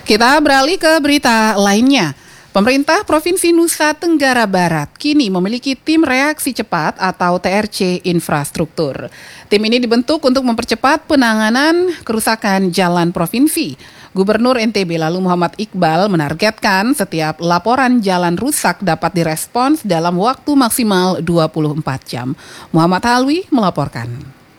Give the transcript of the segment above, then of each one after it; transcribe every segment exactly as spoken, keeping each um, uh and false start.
Kita beralih ke berita lainnya. Pemerintah Provinsi Nusa Tenggara Barat kini memiliki tim reaksi cepat atau T R C infrastruktur. Tim ini dibentuk untuk mempercepat penanganan kerusakan jalan provinsi. Gubernur N T B lalu Muhammad Iqbal menargetkan setiap laporan jalan rusak dapat direspons dalam waktu maksimal dua puluh empat jam. Muhammad Halwi melaporkan.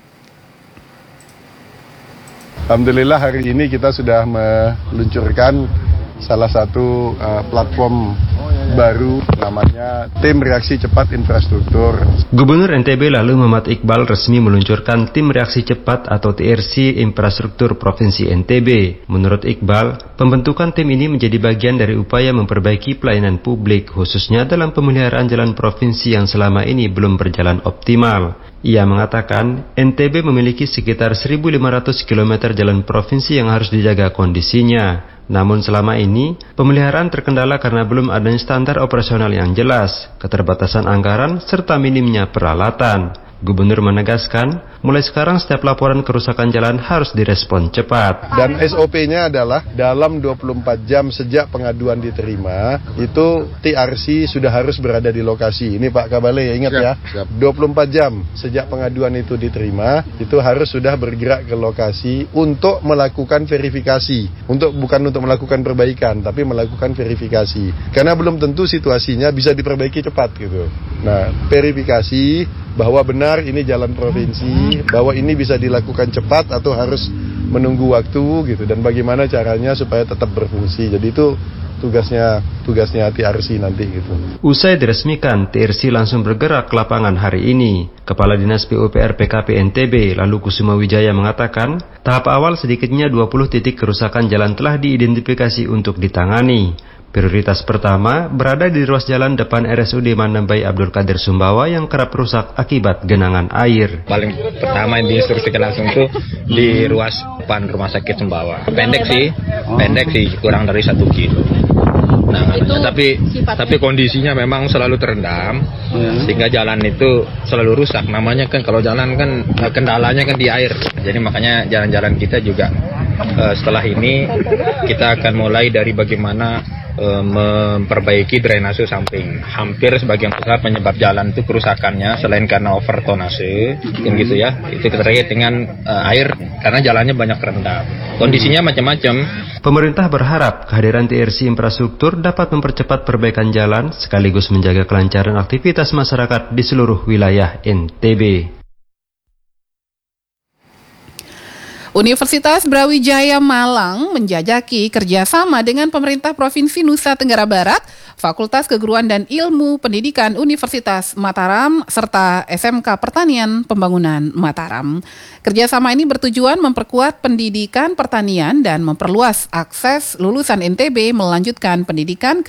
Alhamdulillah hari ini kita sudah meluncurkan salah satu uh, platform baru namanya Tim Reaksi Cepat Infrastruktur. Gubernur N T B lalu Muhammad Iqbal resmi meluncurkan Tim Reaksi Cepat atau T R C Infrastruktur Provinsi N T B. Menurut Iqbal, pembentukan tim ini menjadi bagian dari upaya memperbaiki pelayanan publik, khususnya dalam pemeliharaan jalan provinsi yang selama ini belum berjalan optimal. Ia mengatakan N T B memiliki sekitar seribu lima ratus kilometer jalan provinsi yang harus dijaga kondisinya. Namun selama ini, pemeliharaan terkendala karena belum adanya standar operasional yang jelas, keterbatasan anggaran, serta minimnya peralatan. Gubernur menegaskan, mulai sekarang setiap laporan kerusakan jalan harus direspon cepat. Dan S O P-nya adalah dalam dua puluh empat jam sejak pengaduan diterima, itu T R C sudah harus berada di lokasi. Ini Pak Kabale ya, ingat siap, ya, siap. dua puluh empat jam sejak pengaduan itu diterima, itu harus sudah bergerak ke lokasi untuk melakukan verifikasi. Untuk bukan untuk melakukan perbaikan, tapi melakukan verifikasi. Karena belum tentu situasinya bisa diperbaiki cepat gitu. Nah, verifikasi bahwa benar ini jalan provinsi, bahwa ini bisa dilakukan cepat atau harus menunggu waktu gitu, dan bagaimana caranya supaya tetap berfungsi. Jadi itu tugasnya tugasnya T R C nanti gitu. Usai diresmikan, T R C langsung bergerak ke lapangan hari ini. Kepala Dinas P U P R P K P N T B lalu Kusuma Wijaya mengatakan, tahap awal sedikitnya dua puluh titik kerusakan jalan telah diidentifikasi untuk ditangani. Prioritas pertama berada di ruas jalan depan R S U D Manambai Abdul Qadir Sumbawa yang kerap rusak akibat genangan air. Paling pertama yang diinstruksikan langsung itu di ruas depan Rumah Sakit Sumbawa. Pendek sih, pendek sih, kurang dari satu kilo. Nah, tapi tapi kondisinya memang selalu terendam, hmm. sehingga jalan itu selalu rusak. Namanya kan kalau jalan kan kendalanya kan di air. Jadi makanya jalan-jalan kita juga uh, setelah ini kita akan mulai dari bagaimana memperbaiki drainase samping. Hampir sebagian besar penyebab jalan itu kerusakannya selain karena overtonase, kan gitu ya, itu terkait dengan uh, air karena jalannya banyak rendam. Kondisinya macam-macam. Pemerintah berharap kehadiran T R C infrastruktur dapat mempercepat perbaikan jalan sekaligus menjaga kelancaran aktivitas masyarakat di seluruh wilayah N T B. Universitas Brawijaya Malang menjajaki kerjasama dengan pemerintah Provinsi Nusa Tenggara Barat, Fakultas Keguruan dan Ilmu Pendidikan Universitas Mataram, serta S M K Pertanian Pembangunan Mataram. Kerjasama ini bertujuan memperkuat pendidikan pertanian dan memperluas akses lulusan N T B melanjutkan pendidikan ke